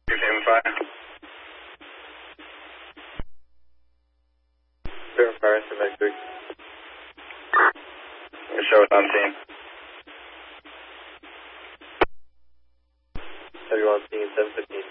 Fire. Fire, next week. Show it on scene. Everyone scene 715.